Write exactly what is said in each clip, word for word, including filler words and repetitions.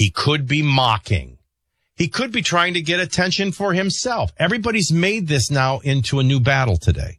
He could be mocking. He could be trying to get attention for himself. Everybody's made this now into a new battle today.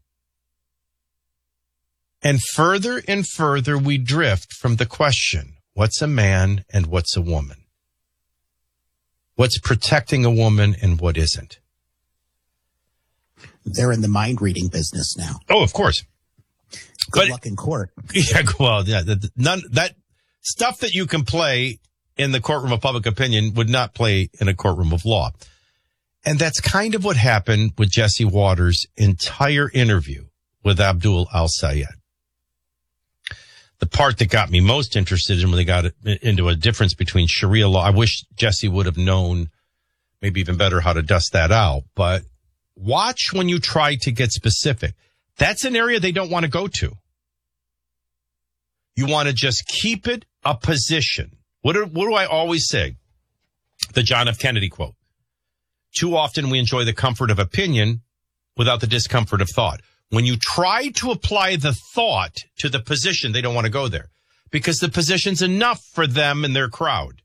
And further and further we drift from the question, what's a man and what's a woman? What's protecting a woman and what isn't? They're in the mind reading business now. Oh, of course. Good but, luck in court. Yeah, well, yeah, the, none that stuff that you can play in the courtroom of public opinion would not play in a courtroom of law. And that's kind of what happened with Jesse Waters' entire interview with Abdul Al-Sayed. The part that got me most interested in when they got into a difference between Sharia law, I wish Jesse would have known maybe even better how to dust that out. But watch when you try to get specific. That's an area they don't want to go to. You want to just keep it a position. What do, what do I always say? The John F. Kennedy quote. Too often we enjoy the comfort of opinion without the discomfort of thought. When you try to apply the thought to the position, they don't want to go there because the position's enough for them and their crowd.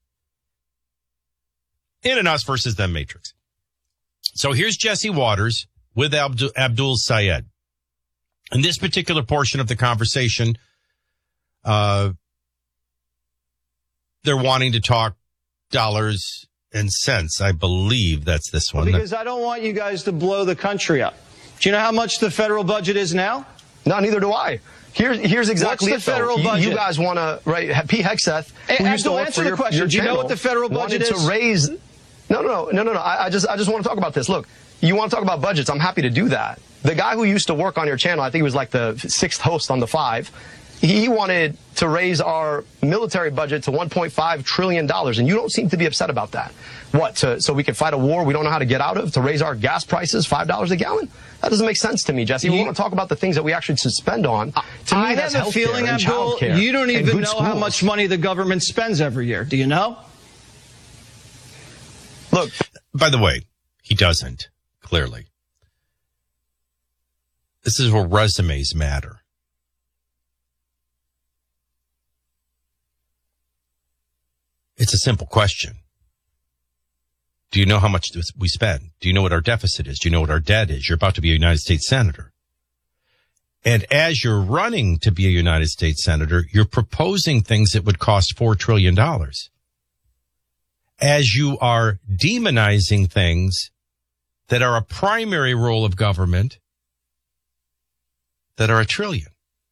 In an us versus them matrix. So here's Jesse Waters with Abdul, Abdul Sayed. In this particular portion of the conversation, uh, they're wanting to talk dollars and cents. I believe that's this one. Because I don't want you guys to blow the country up. Do you know how much the federal budget is now? No, neither do I. Here's here's exactly What's the it, federal though. budget? You, you guys want to, right, Pete Hegseth, who hey, used to work answer for the your, question. your Do you channel, know what the federal budget wanted is? to raise... No, no, no, no, no, no. I, I just, I just want to talk about this. Look, you want to talk about budgets. I'm happy to do that. The guy who used to work on your channel, I think he was like the sixth host on the five, he wanted to raise our military budget to one point five trillion dollars, and you don't seem to be upset about that. What, to, so we can fight a war we don't know how to get out of, to raise our gas prices five dollars a gallon? That doesn't make sense to me, Jesse. You, we want to talk about the things that we actually should spend on. To me, I that's have a feeling, Abdul, you don't even know schools. how much money the government spends every year. Do you know? Look. By the way, he doesn't, clearly. This is where resumes matter. It's a simple question. Do you know how much we spend? Do you know what our deficit is? Do you know what our debt is? You're about to be a United States Senator. And as you're running to be a United States Senator, you're proposing things that would cost four trillion dollars. As you are demonizing things that are a primary role of government that are a trillion.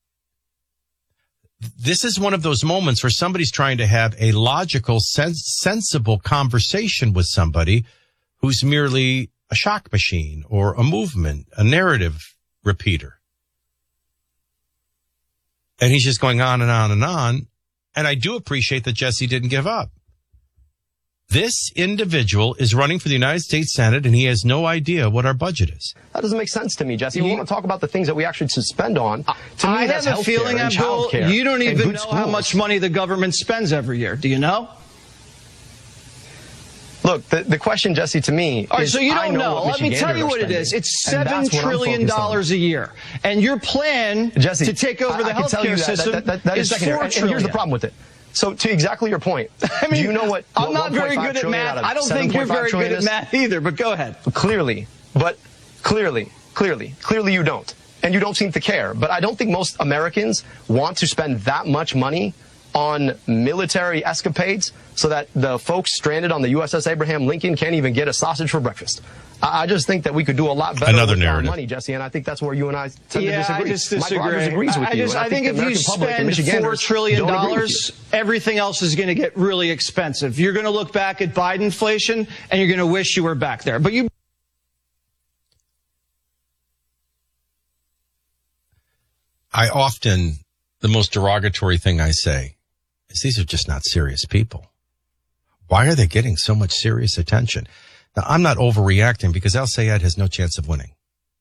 This is one of those moments where somebody's trying to have a logical, sens- sensible conversation with somebody who's merely a shock machine or a movement, a narrative repeater. And he's just going on and on and on. And I do appreciate that Jesse didn't give up. This individual is running for the United States Senate, and he has no idea what our budget is. That doesn't make sense to me, Jesse. We want to talk about the things that we actually should spend on. To I me, that's have a feeling, Abdul, you don't even know schools. how much money the government spends every year. Do you know? Look, the, the question, Jesse, to me All right, is, so you I don't know. know. What Let me tell you what it is. It's seven trillion dollars a year, and your plan Jesse, to take over I, the I can tell you healthcare that, system that, that, that is is four and, trillion. and here's the problem with it. So, to exactly your point, I mean, do you know what? I'm what not very good at math. I don't think you're very good at math either. But go ahead. Clearly, but clearly, clearly, clearly, you don't, and you don't seem to care. But I don't think most Americans want to spend that much money on military escapades so that the folks stranded on the U S S Abraham Lincoln can't even get a sausage for breakfast. I, I just think that we could do a lot better Another with narrative. our money, Jesse, and I think that's where you and I tend yeah, to disagree. I just disagree. Mike Rogers agrees with I, you. just, and I, I think, think if you spend four trillion dollars, everything else is going to get really expensive. You're going to look back at Bidenflation, and you're going to wish you were back there. But you. I often, the most derogatory thing I say is these are just not serious people. Why are they getting so much serious attention? Now, I'm not overreacting because Al-Sayed has no chance of winning.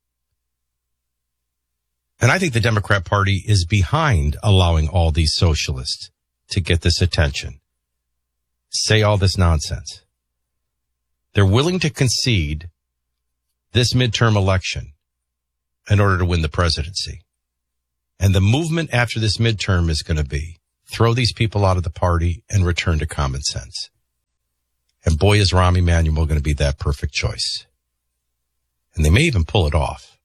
And I think the Democrat Party is behind allowing all these socialists to get this attention, say all this nonsense. They're willing to concede this midterm election in order to win the presidency. And the movement after this midterm is going to be throw these people out of the party and return to common sense. And boy, is Rahm Emanuel going to be that perfect choice. And they may even pull it off.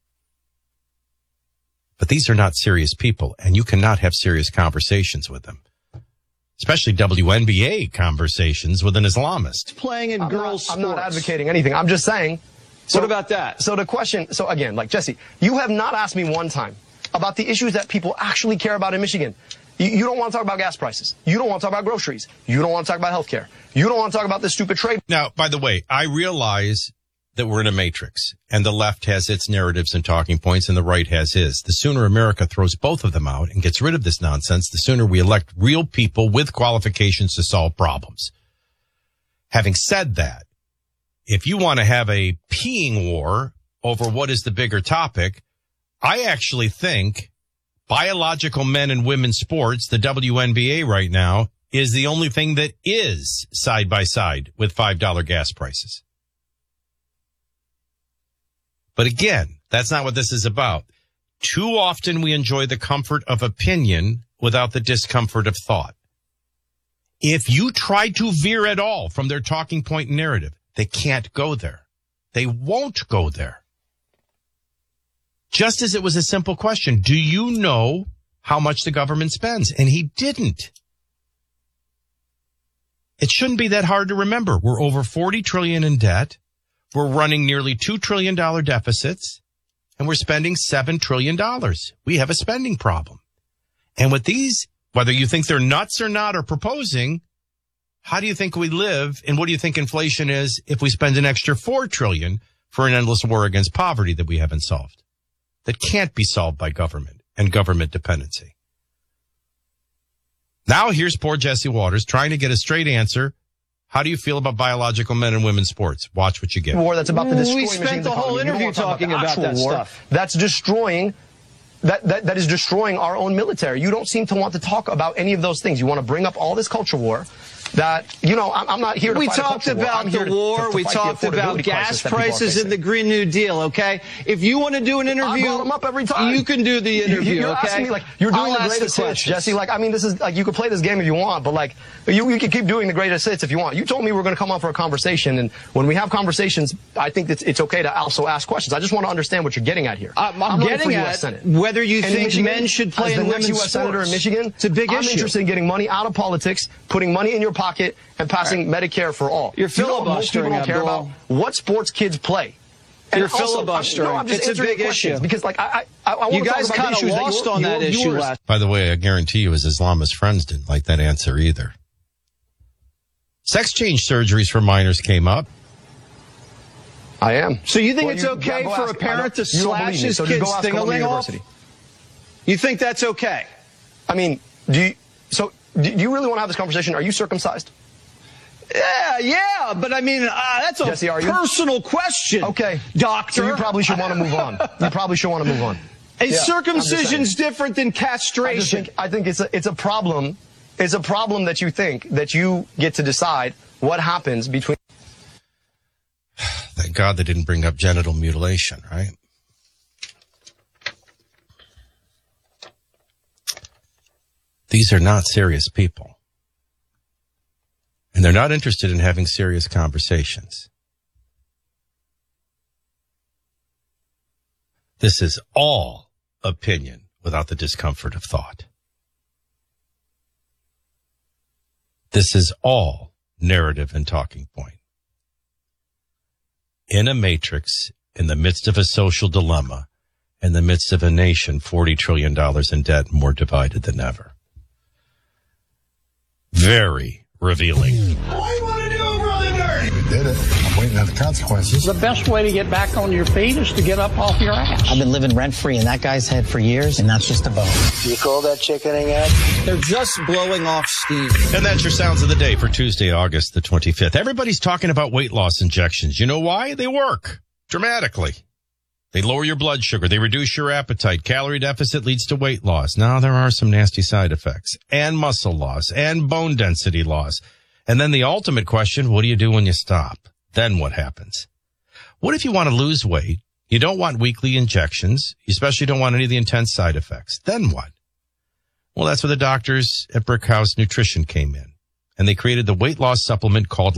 But these are not serious people, and you cannot have serious conversations with them. Especially W N B A conversations with an Islamist. Playing in I'm girls' not, sports. I'm not advocating anything. I'm just saying. So, what about that? So the question, so again, like Jesse, you have not asked me one time about the issues that people actually care about in Michigan. You, you don't want to talk about gas prices. You don't want to talk about groceries. You don't want to talk about healthcare. You don't want to talk about this stupid trade. Now, by the way, I realize that we're in a matrix, and the left has its narratives and talking points, and the right has his. The sooner America throws both of them out and gets rid of this nonsense, the sooner we elect real people with qualifications to solve problems. Having said that, if you want to have a peeing war over what is the bigger topic, I actually think biological men and women's sports, the W N B A right now, is the only thing that is side by side with five dollar gas prices. But again, that's not what this is about. Too often we enjoy the comfort of opinion without the discomfort of thought. If you try to veer at all from their talking point narrative, they can't go there. They won't go there. Just as it was a simple question, do you know how much the government spends? And he didn't. It shouldn't be that hard to remember. We're over forty trillion dollars in debt. We're running nearly two trillion dollars deficits, and we're spending seven trillion dollars. We have a spending problem. And with these, whether you think they're nuts or not or proposing, how do you think we live, and what do you think inflation is if we spend an extra four trillion dollars for an endless war against poverty that we haven't solved? That can't be solved by government and government dependency. Now here's poor Jesse Waters trying to get a straight answer. How do you feel about biological men and women's sports? Watch what you get. War that's about to destroy We spent Michigan's the whole economy. You don't interview want to talk talking about the that actual war stuff. That's destroying, that, that, that is destroying our own military. You don't seem to want to talk about any of those things. You want to bring up all this culture war that, you know, I'm, I'm not here to we fight a talked culture war. about I'm here the to- war. to- to we fight the talked about affordability gas crisis that people are prices facing. and the Green New Deal, okay? If you want to do an interview, brought 'em up every time. you can do the You- interview, You're okay? asking me like you're doing I'll the ask greatest the hits, questions. Jesse. Like I mean, this is like you can play this game if you want, but like you, you can keep doing the greatest hits if you want. You told me we we're going to come on for a conversation, and when we have conversations, I think it's, it's okay to also ask questions. I just want to understand what you're getting at here. I'm, I'm running getting for U S at Senate. whether you And think Michigan, men should play as the in next women's U S senator in sports. Michigan, It's a big I'm issue. interested in getting money out of politics, putting money in your pocket, and passing Medicare for all. You're You know what most people filibustering, don't care Abdul. about what sports kids play. You're And also, filibustering. I'm, no, I'm just It's a answering big questions issue. because, like, I, I, I want You to guys talk about kind the of issues that lost your- on your that issue viewers- last. By the way, I guarantee you his Islamist friends didn't like that answer either. Sex change surgeries for minors came up. I am. So you think Well, it's you- okay go for ask- a parent to I don't- you don't slash believe me, his so just kid's go ask Columbia thing-a-ling off? University. You think that's okay? I mean, do you, so do you really want to have this conversation? Are you circumcised? Yeah, yeah, but I mean, uh, that's a Jesse, are you? personal question. Okay. Doctor. So you probably should want to move on. You probably should want to move on. A Yeah, circumcision's different than I just castration. think, I think it's a, it's a problem. It's a problem that you think that you get to decide what happens between. Thank God they didn't bring up genital mutilation, right? These are not serious people. And they're not interested in having serious conversations. This is all opinion without the discomfort of thought. This is all narrative and talking point. In a matrix, in the midst of a social dilemma, in the midst of a nation forty trillion dollars in debt, more divided than ever. Very revealing. What do you want to do, Brother Nerd? You did it. I'm waiting on the consequences. The best way to get back on your feet is to get up off your ass. I've been living rent-free in that guy's head for years, and that's just a bonus. You call that chickening out? They're just blowing off steam. And that's your sounds of the day for Tuesday, August the twenty-fifth. Everybody's talking about weight loss injections. You know why? They work dramatically. They lower your blood sugar. They reduce your appetite. Calorie deficit leads to weight loss. Now, there are some nasty side effects and muscle loss and bone density loss. And then the ultimate question, what do you do when you stop? Then what happens? What if you want to lose weight? You don't want weekly injections. You especially don't want any of the intense side effects. Then what? Well, that's where the doctors at Brickhouse Nutrition came in. And they created the weight loss supplement called